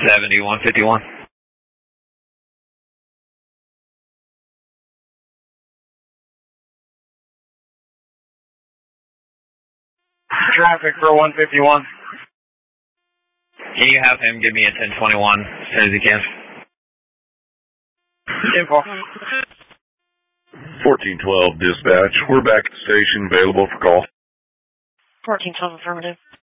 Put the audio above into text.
7151. Traffic for 151. Can you have him give me a 1021 as soon as he can? Info. 1412 dispatch. We're back at the station, available for call. 1412 affirmative.